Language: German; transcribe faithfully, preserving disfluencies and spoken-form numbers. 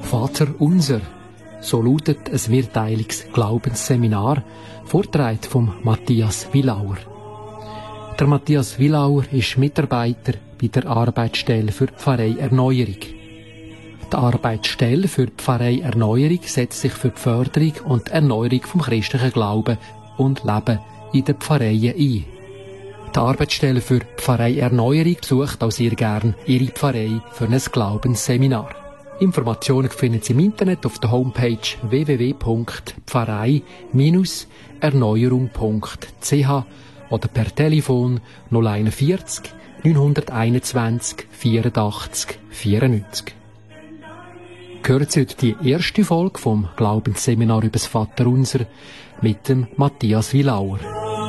Vater unser. So lautet ein mehrteiliges Glaubensseminar, vorgetragen von Matthias Willauer. Der Matthias Willauer ist Mitarbeiter bei der Arbeitsstelle für die Pfarrei Erneuerung. Die Arbeitsstelle für die Pfarrei Erneuerung setzt sich für die Förderung und die Erneuerung vom christlichen Glauben und Leben in den Pfarreien ein. Die Arbeitsstelle für die Pfarrei Erneuerung besucht auch sehr gern ihre Pfarrei für ein Glaubensseminar. Informationen finden Sie im Internet auf der Homepage w w w punkt pfarrei Bindestrich erneuerung punkt c h oder per Telefon null einundvierzig neunhunderteinundzwanzig vierundachtzig vierundneunzig. Hören Sie heute die erste Folge vom Glaubensseminar über das Vaterunser mit dem Matthias Willauer.